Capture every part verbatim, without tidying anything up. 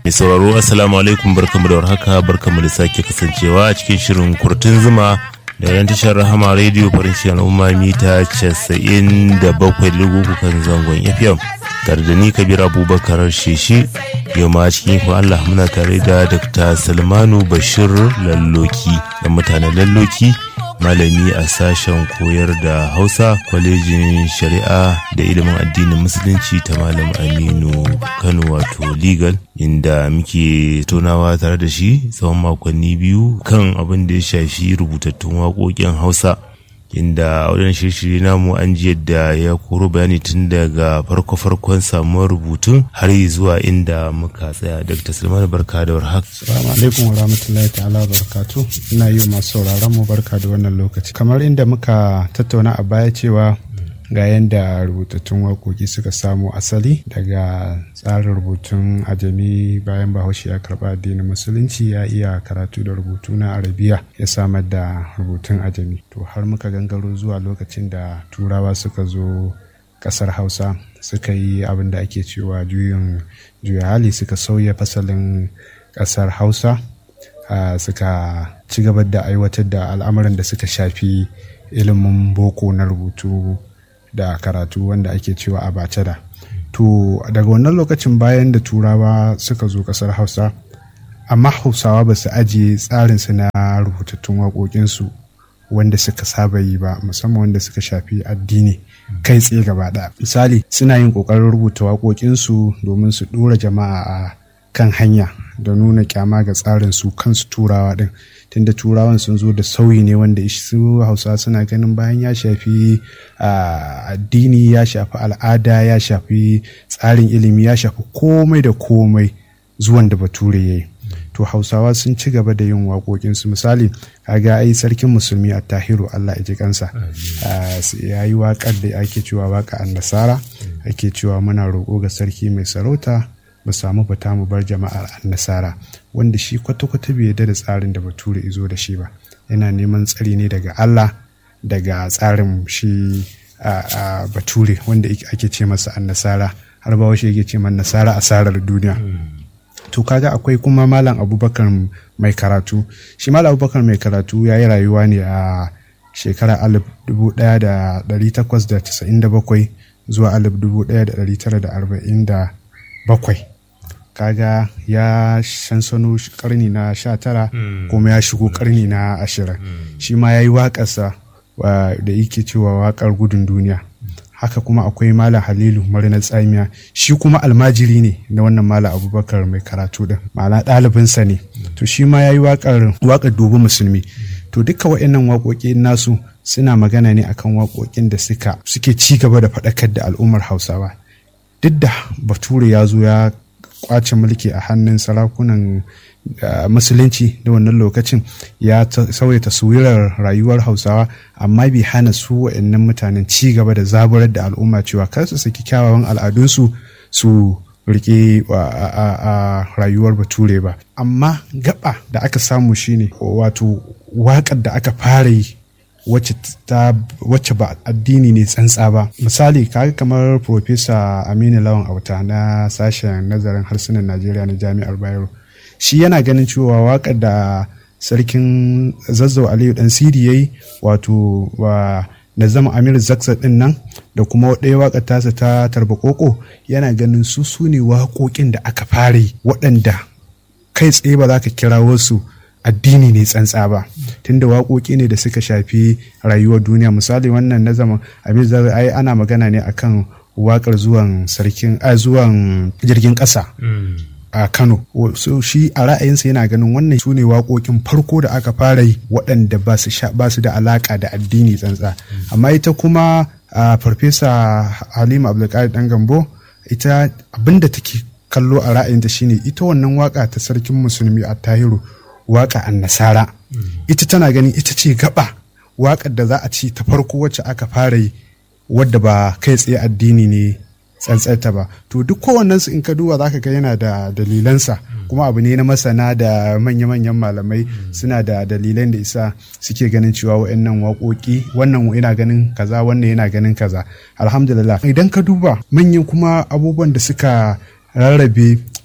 Mai sauraro assalamu alaikum, barkamu da warhaka, barkamu da sake kasancewa a cikin shirin kurtun zuma da yan tashar Rahama Radio farin cikin al'umma mita casa'in da bakwai lugu kan zangon F M. Tare da ni Kabir Abubakar Shishi, yau ma cikin ku Allah muna tare da Dokta Salmanu Bashir Lalloki da mutanen Lalloki, malami a sashen koyar da Hausa, kwalejin shari'a da ilimin addinin musulunci ta Malam Aminu Kano wato legal, inda muke tonawa tare da shi tsawon makonni biyu kan abin da ya shafi rubutattun waƙoƙin Hausa, inda a wajen shirye-shirye namu an ji yadda ya koro bayani tun daga farko-farkon samuwar rubutun har zuwa inda muka tsaya. Dokta Salman, barka da warhaka. Assalamu alaikum wa rahmatullahi ta'ala wa barakatuh. Ina yi masu sauraron mu barka da wannan lokaci. Kamar inda muka tattauna a baya cewa ga yadda rubutattun waƙoƙi suka samu asali daga tsarin rubutun ajami, bayan Bahaushe ya karɓa addinin musulunci ya iya karatu da rubutu na arabiya ya samar da rubutun ajami. To har muka gangaro zuwa lokacin da turawa suka zo ƙasar Hausa suka yi abin da ake cewa juyin juya hali, suka sauya fasalin ƙasar Hausa, uh, suka ci gaba da aiwatar da al'amuran da suka shafi ilimin boko na rubutu da karatu wanda ake cewa abacada. To daga wannan lokacin bayan da turawa suka zo kasar Hausa, amma Hausawa ba su ajiye tsarinsu na rubutattun waƙoƙinsu wanda suka saba yi ba, musamman wanda suka shafi addini kai tsaye gaba ɗaya. Misali, suna yin ƙoƙarin rubuta waƙoƙinsu domin su ɗora jama'a a kan hanya da nuna kyama ga tsarin su kansu turawa ɗin, tunda turawan sun zo da sauyi ne wanda su Hausa suna ganin bayan ya shafi addini, ya shafi al'ada, ya shafi tsarin ilimi, ya shafi komai da komai zuwan da Bature ya yi. To Hausawa sun ci gaba da yin waƙoƙinsu. Misali, kaga ai sarkin musulmi a Tahiru, Allah ya ji kansa, ya yi waƙar da ake cewa waƙa annasara, ake cewa muna roƙo ga sarki mai sarauta mu samu fita mu bar jama'ar annasara, wanda shi kwata-kwata bai yarda da tsarin da Bature izo da shi ba. Yana neman tsari ne daga Allah, daga tsarin shi a Bature wanda ake ce masa annasara, har ba washe yake ce man nasara asarar duniya. To kaga akwai kuma Malam Abubakar Mai Karatu. Shi Malam Abubakar Mai Karatu ya yi rayuwa ne a shekara alif dubu ɗaya da ɗari takwas da casa'in da bakwai zuwa alif dubu ɗaya da ɗari tara da arba'in da bakwai. Kaga ya shansano karni na sha tara kuma ya shigo karni na ashirin. Shi ma ya yi waƙarsa da yake cewa waƙar gudun duniya. Haka kuma akwai Malam Halilu Marinar Tsamiya, shi kuma almajiri ne na wannan Malam Abubakar Mai Karatu din, ma'ana ɗalibinsa ne. To shi ma ya yi waƙar waƙar dubu musulmi. To duka waɗannan waƙoƙi nasu suna magana ne akan waƙoƙin da suka suke ci gaba da faɗakar da al'ummar Hausawa. Duk da Bature ya zo ya kwace mulki a hannun sarakunan uh, musulunci da wannan lokacin, ya sauya taswirar rayuwar Hausawa, amma bai hana su wa'annan mutanen ci gaba da zaburar da al'umma cewa kar su saki kyawawan al'adunsu su rike a uh, uh, uh, rayuwar Bature ba. Amma gaba da aka samu shine wato waƙar da aka fara yi wacce ba addini ne tsantsa ba. Misali, kaga kamar Profesa Aminu Lawan Auta na sashen nazarin harsunan Najeriya na Jami'ar Bayero, shi yana ganin cewa waƙar da sarkin Zazzau Aliyu Dan Sidi yayi, wato wa Nazam Amir Zakzak din nan, da kuma ɗaya waƙar tasa ta Tarbakoko, yana ganin su su ne waƙoƙin da aka fara yi waɗanda kai tsaye ba za ka kira wasu addini ne tsantsa ba, tunda waƙoƙi ne da suka shafi rayuwar duniya. Misali, wannan na zaman abin da ai ana magana ne akan waƙar zuwan sarkin a zuwan jirgin ƙasa a Kano. So shi a ra'ayinsa yana ganin wannan su ne waƙoƙin farko da aka fara yi waɗanda ba su ba su da alaƙa da addini tsantsa. Amma ita kuma Farfesa Halima Abdulkadir Dan Gambo, ita abinda take kallo a ra'ayinta shine ita wannan waƙa ta sarkin musulmi a Tahiru, waƙa annasara, mm. ita tana ganin ita ce gaba waƙar da za a ci ta farko wacce aka fara yi wadda ba kai tsaye addini ne tsantsarta ba. To duk kowannensu in ka duba za ka ga yana da dalilansa, mm. kuma abu ne na masana da manya-manyan malamai, mm. suna da dalilan da isa suke ganin cewa wa'annan waƙoƙi, wannan yana ganin kaza, wannan yana ganin kaza. Alhamdulillah, idan ka duba manyan kuma abubuwan da suka rarrabe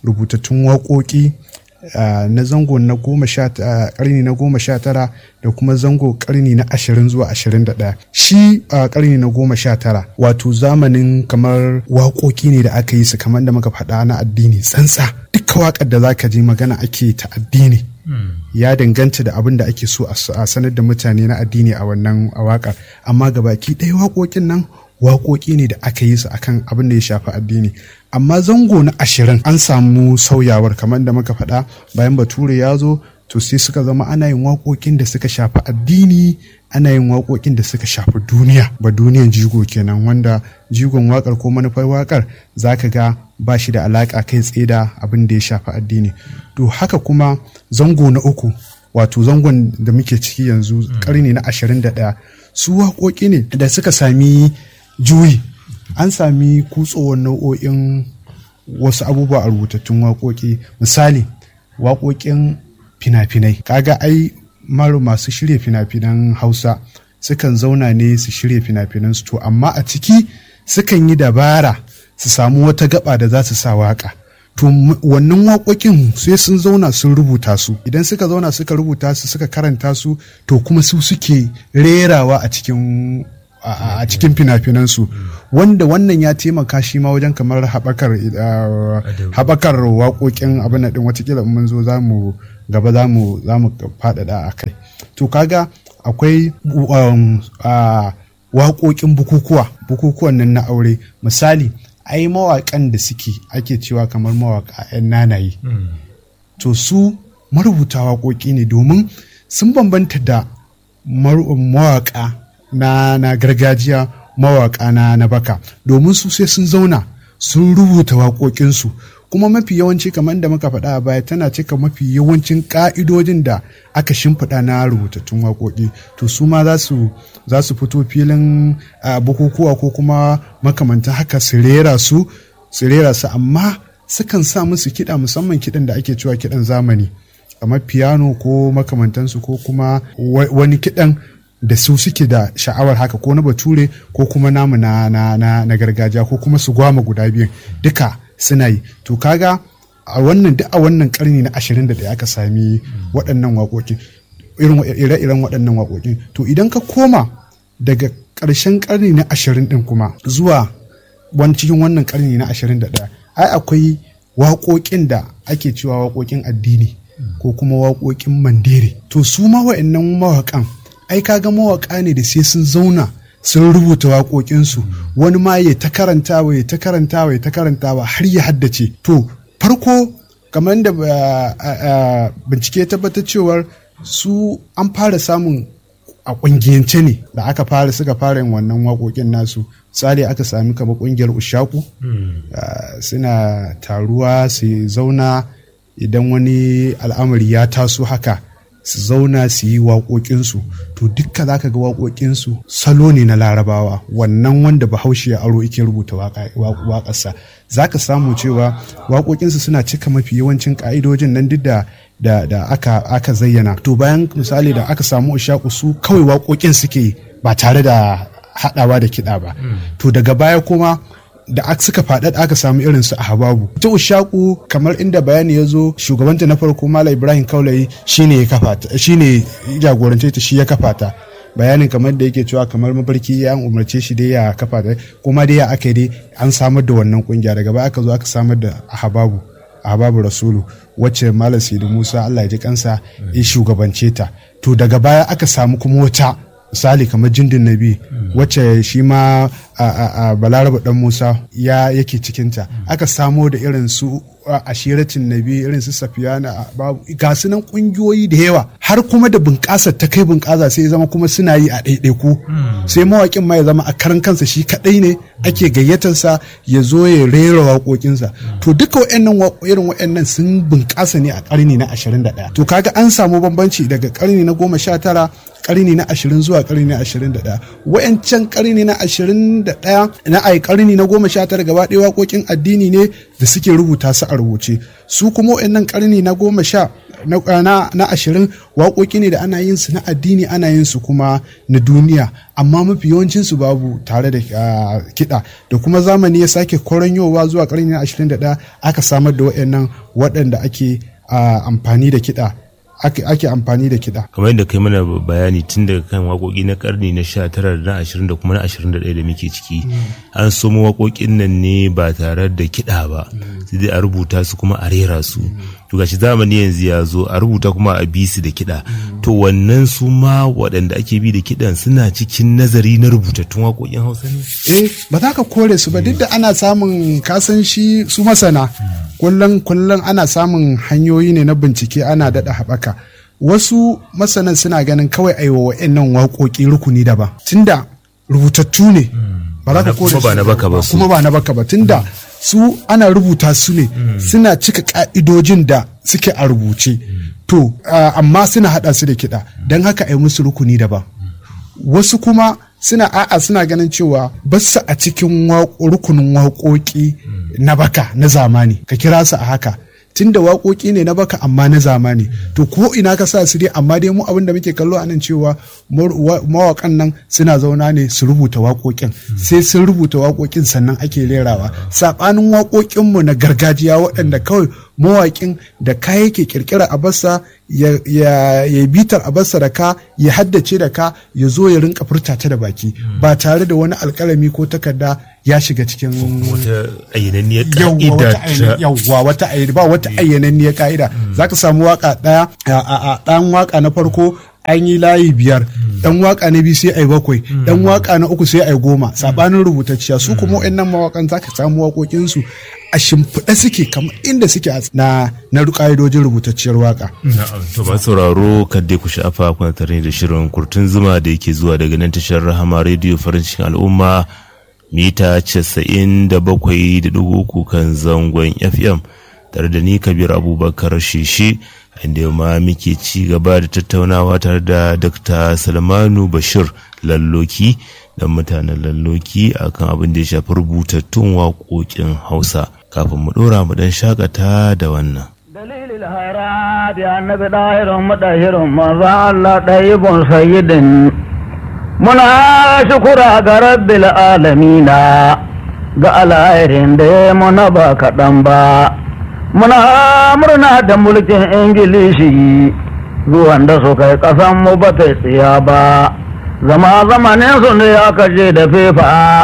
rubutattun waƙoƙi Uh, na zango na goma sha uh, karni na goma sha tara da kuma zango karni na ashirin zuwa ashirin da ɗaya. Shi a uh, karni na goma sha tara wato zamanin kamar waƙoƙi ne da aka yi su kamar da muka faɗa na addini tsantsa. Dukka waƙar da zaka ji magana ake ta addini mm. ya danganta da abin da ake so a sanar da mutane na addini a wannan waƙar, amma gabaki ɗaya waƙoƙin nan waƙoƙi ne da aka yi su akan abin da ya shafi addini. Amma zango na ashirin an samu sauyawar kamar da muka faɗa, bayan bature ya zo to sai suka zama ana yin waƙoƙin da suka shafi addini, ana yin waƙoƙin da suka shafi duniya, ba duniyan jigo kenan, wanda jigon waƙar ko manufar waƙar zaka ga ba shi da alaƙa kai tsaye da abin da ya shafi addini. To haka kuma zango na uku wato zangon da muke ciki yanzu ƙarni na ashirin da ɗaya, su waƙoƙi ne da suka sami juyi, an sami kutsowar nau'o'in wasu abubuwa a rubutattun waƙoƙi. Misali waƙoƙin fina-finai, kaga ai maru masu shirya fina-finan Hausa sukan zauna ne su shirya fina-finan su, to amma a ciki sukan yi dabara su samu wata gaba da za su sa waƙa. To wannan waƙoƙin sai sun zauna sun rubuta su, idan suka zauna suka rubuta su suka karanta su, to kuma su suke rerawa a cikin a cikin fina-finansu, wanda wannan ya taimaka shi ma wajen kamar haɓakar haɓakar waƙoƙin abin ɗin, watakila mun zo za mu gaba za mu faɗaɗa a kai. To kaga akwai waƙoƙin bukukuwa bukukuwan nan na aure. Misali ai mawaƙan da suke ake cewa kamar mawaƙa 'yan nanaye, to su marubuta waƙoƙi ne, domin sun bambanta da mawaƙa na na gargajiya, mawaƙa na na baka, domin su sai sun zauna sun rubuta waƙoƙinsu, kuma mafi yawanci kamar da muka faɗa a baya tana cika mafi yawancin ƙa'idojin da aka shimfiɗa na rubutattun waƙoƙi. To su ma za su za su fito filin bukukuwa ko kuma makamantan haka su rera su su rera su amma sukan sa musu kiɗa, musamman kiɗan da ake cewa kiɗan zamani kamar piano ko makamantansu, ko kuma wani kiɗan da su suke da sha'awar haka, ko na bature ko kuma namu na, na, na, na gargajiya, ko kuma su gwama guda biyun duka suna yi. To kaga a wannan duk a wannan karni na ashirin da ɗaya aka sami waɗannan waƙoƙi, ire-iren waɗannan waƙoƙi. To idan ka koma daga ƙarshen karni na ashirin ɗin kuma zuwa wani cikin wannan karni na ashirin da ɗaya, ai akwai waƙoƙin da ake cewa waƙoƙin addini ko kuma waƙoƙin mandere. To su ma waɗannan mawaƙan ai kaga mawaƙa ne da sai sun zauna sun rubuta waƙoƙinsu, wani ma ya ta karantawa ya ta karantawa ya ta karantawa har ya haddace. To farko kamar da bincike ya tabbatar cewar su an fara samun a ƙungiyance ne da aka fara suka fara yin wannan waƙoƙin nasu. Misali aka sami kamar ƙungiyar Ushaku, suna taruwa su zauna idan wani al'amari ya taso haka su zauna su yi waƙoƙinsu. To dukka za ka ga waƙoƙinsu salo ne na Larabawa, wannan wanda Bahaushe ya aro yake rubuta waƙarsa. Za ka samu cewa waƙoƙinsu suna cika mafi yawancin ƙa'idojin nan duk da da, da aka, aka zayyana. To bayan misali da aka samu Ushaku su kawai waƙoƙin suke ba tare da haɗawa da kiɗa ba. Mm. To daga baya kuma da aka suka faɗaɗa aka samu irin su a Hababu. Ta Ushaku kamar inda bayani ya zo, shugabanta na farko Malam Ibrahim Kaulayi shine ya kafa ta, shine jagorance ta, shi ya kafa ta. Bayanin kamar da yake cewa kamar mafarki ya umarce shi dai ya kafa ta, kuma dai ya aka dai an samar da wannan kungiya. Daga baya aka zo aka samar da Hababu, Hababu Rasulu, wacce Malam Sidi Musa Allah ya ji kansa ya shugabance ta. To daga baya aka samu kuma wata misali kamar Jindin Nabi, wacce shi ma a Balaraba dan Musa ya yake cikinta. Aka samo da irin su Ashiratin Nabi, irin su Safiyana, ga su nan kungiyoyi da yawa, har kuma da bunƙasa ta kai bunƙasa sai zama kuma suna yi a ɗaiɗaiku. Sai mawaƙin ma ya zama a karan kansa shi kaɗai ne ake gayyatarsa ya zo ya rera waƙoƙinsa. To duka waɗannan irin waɗannan sun bunƙasa ne a ƙarni na ashirin da ɗaya. To kaga an samu bambanci daga ƙarni na goma sha tara, ƙarni na ashirin zuwa ƙarni na ashirin da ɗaya. Wa'yancan ƙarni na ashirin da ɗaya na ai ƙarni na goma sha tara gaba ɗaya waƙoƙin addini ne da suke rubuta su a rubuce. Su kuma wa'yannan ƙarni na goma sha na na ashirin waƙoƙi ne da ana yin su na addini ana yin su kuma na duniya, amma mafi yawancin su babu tare da uh, kiɗa. Da kuma zamani ya sake koranyowa zuwa ƙarni na ashirin da ɗaya aka samar da waɗannan waɗanda ake uh, amfani da kiɗa ake, ake amfani da kiɗa. Kamar yadda kai mana bayani tun daga kan waƙoƙi na ƙarni na sha tara da na ashirin da kuma na ashirin da ɗaya da muke ciki, mm. an somo waƙoƙin nan ne ba tare da kiɗa ba, mm. sai dai a rubuta su kuma a rera su. Mm. To gashi zamani yanzu ya zo a rubuta kuma a bi su da kiɗa. Mm. To wannan su ma waɗanda ake bi da kiɗan suna cikin nazari na rubutattun waƙoƙin Hausa ne? Eh, ba za ka kore su ba, mm. duk da ana samun kasan shi su masana. Mm. Kullum kullum ana samun hanyoyi ne na bincike ana daɗa haɓaka. Wasu masanan suna ganin kawai aiwa wa'annan waƙoƙi rukuni daban tunda rubutattu ne, ba za ka kore su ba na baka ba, kuma ba na baka ba tunda su ana rubuta su ne, suna cika ka'idojin da suke a rubuce, to amma suna haɗa su da kiɗa, don haka ai musu rukuni daban. Wasu kuma suna a'a suna ganin cewa basu a cikin rukunin waƙoƙi na baka na zamani, ka kira su a haka tunda waƙoƙi ne na baka amma na zamani. To ko ina ka sa su dai, amma dai mu abin da muke kallo a nan cewa mawaƙan nan suna zauna ne su rubuta waƙoƙin, sai sun rubuta waƙoƙin sannan ake rerawa, saɓanin waƙoƙinmu na gargajiya waɗanda kawai mawaƙin da ka yake ƙirƙira a bassa ya, ya, ya bitar a bassa da ka ya haddace da ka ya zo ya rinka furta ta da baki ba tare da wani alƙalami ko takarda ya shiga cikin wata ayyananniyar ka'ida. Yawwa wata ayyana ba wata ayyananniyar ka'ida. Zaka samu waka ɗaya a ɗan waka na farko an yi layi biyar, dan waka na biyu sai ai bakwai, dan waka na uku sai ai goma, sabanin rubutacciya. Su kuma wayannan mawakan zaka samu waƙoƙin su a shimfiɗa suke kamar inda suke na na ƙa'idojin rubutacciyar waka. To ba sauraro kadai ku sha'afa kuna tare da shirin Kurtun Zuma da yake zuwa daga nan tashar Rahama Radio farin cikin al'umma mita casa'in da bakwai da ɗigo uku kan zangon F M tare da ni Kabir Abubakar Shishi, inda ma muke ci gaba da tattaunawa tare da Dokta Salmanu Bashir Lalloki dan mutanen Lalloki akan abin da ya shafi rubutattun waƙoƙin Hausa. Kafin mu ɗora mu dan shakata da wannan. Dalilil hairat ya annabi dahirun mudahirun manzo Allah dayibun sayyidin, muna shukura ga rabbil alamina ga alairin da ya muna ba kaɗan ba. Muna murna da mulkin Ingilishi zuwan da su kai ƙasan mu ba ta tsiya ba, zama zamanin su ne aka je da fefa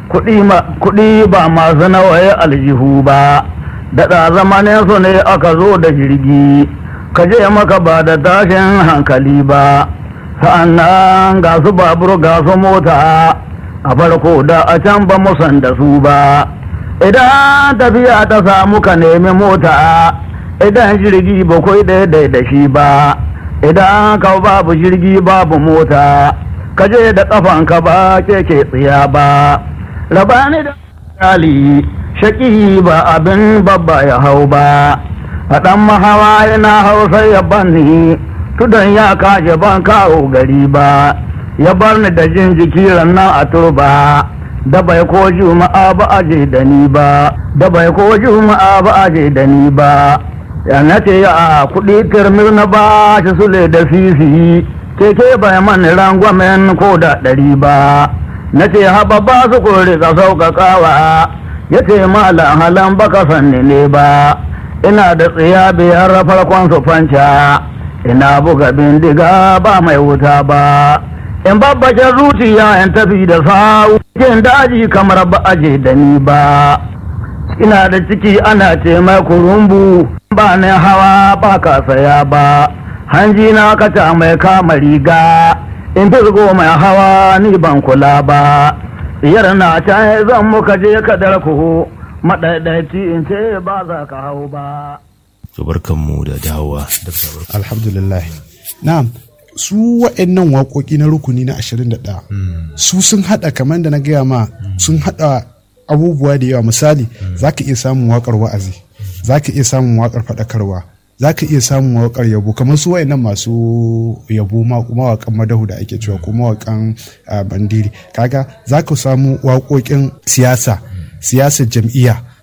kuɗi ba masu nawaye aljihu ba, daɗa zamanin su ne aka zo da jirgi ka je maka ba da tashin hankali ba, sa'annan ga su babur ga su mota a farko da a can ba mu san da su ba. Idan tafiya ta samu ka nemi mota, idan jirgi ba kai daidai da shi ba, idan ka babu jirgi babu mota ka je da ƙafanka ba keke tsiya ba. Rabani da kali shaki ba abin babba ya hau ba, a ɗan mahawa yana hausa ya bani tudan ya kaje ban kawo gari ba, ya bar ni da jin jiki rannan a turba, da bai ko juma'a ba aje da ni ba, da bai ko juma'a ba aje da ni ba. Ya nace ya kuɗi turmir na ba shi sule da sisi, keke bai mani rangwamen ko da ɗari ba. Nace haba ba su kore ka sauƙaƙawa, ya ce malam halan baka sanni ne ba, ina da tsiya biyar farkon su fanca, ina buga bindiga ba mai wuta ba, in babbacin zuciya in tafi da sawu cikin daji kamar ba aje da ni ba. Ina da ciki ana ce mai kurumbu, ba ne hawa ba ka saya ba, hanji na kaca mai kama riga, in firgo mai hawa ni ban kula ba. Iyar na can zan muka je kadar ku maɗaiɗaici in ce ba za ka hau ba. To barkanmu da dawowa. Alhamdulillah. Na'am. Su wa'annan waƙoƙi na rukuni na ashirin da ɗaya mm. su sun haɗa kamar da na gaya ma mm. sun haɗa abubuwa da yawa. Misali mm. za ka iya samun waƙar wa'azi, mm. za ka iya samun waƙar faɗakarwa, za ka iya samun waƙar yabo kamar su wa'annan masu yabo mawaƙan madahu da ake cewa ko mawaƙan uh, bandiri. Kaga za ka samu waƙoƙin siyasa, mm. siyasar jam'iyya,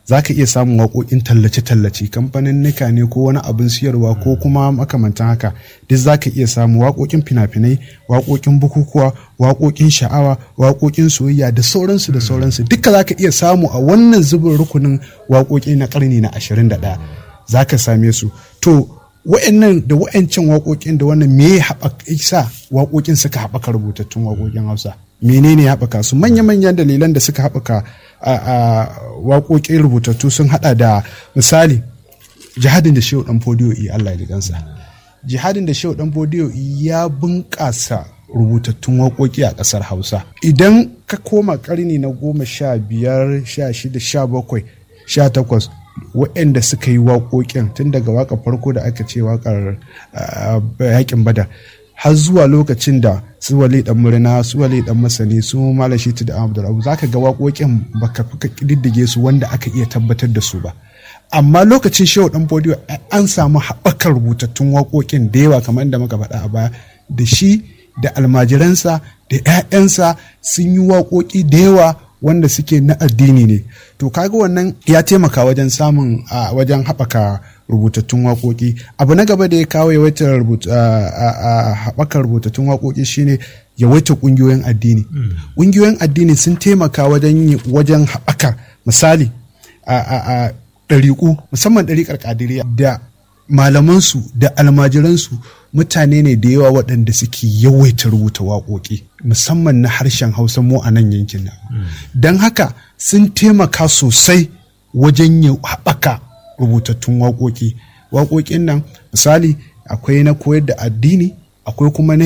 za ka iya samun waƙoƙin tallace-tallace kamfanin nika ne ko wani abin siyarwa ko kuma makamantan haka duk za ka iya samu waƙoƙin fina-finai waƙoƙin bukukuwa waƙoƙin sha'awa waƙoƙin soyayya da sauransu da sauransu duka za ka iya samu a wannan zubin rukunin waƙoƙi na ƙarni na ashirin da ɗaya za ka same su to wa'annan da wa'ancan waƙoƙin da wannan me ya sa waƙoƙin suka haɓaka rubutattun waƙoƙin Hausa menene ya haɓaka su manya-manyan dalilan da suka haɓaka a waƙoƙin rubutattu sun haɗa da misali jihadin da Shehu Dan Fodiyo yi Allah ya gansa jihadin da Shehu Dan Fodiyo ya bunƙasa rubutattun waƙoƙi a ƙasar Hausa idan ka koma ƙarni na goma sha biyar sha shida sha bakwai sha takwas waɗanda suka yi waƙoƙin tun daga waƙar farko da aka ce waƙar yaƙin Badar har zuwa lokacin da su Wali Dan Murna su Wali Dan Masani su Malam Shitu da Abdul Abu zaka ga waƙoƙin baka fi kididdige su wanda aka iya tabbatar da su ba amma lokacin Shehu Dan Fodiyo an samu haɓakar rubutattun waƙoƙin da yawa kamar da muka faɗa a baya da shi da almajiransa da 'ya'yansa sun yi waƙoƙi da yawa wanda suke na addini ne to kaga wannan ya taimaka wajen samun wajen haɓaka rubutattun waƙoƙi abu na gaba da ya kawo yawaitar haɓakar rubutattun waƙoƙi shine yawaitar ƙungiyoyin addini ƙungiyoyin addini sun taimaka wajen wajen haɓaka misali a ɗariƙu musamman ɗariƙar ƙadiriya da malamansu da almajiransu mutane ne da yawa waɗanda suke yawaita rubuta waƙoƙi musamman na harshen Hausa mu a nan yankin nan don haka sun taimaka sosai wajen haɓaka rubutattun waƙoƙi waƙoƙin nan misali akwai na koyar da addini akwai kuma na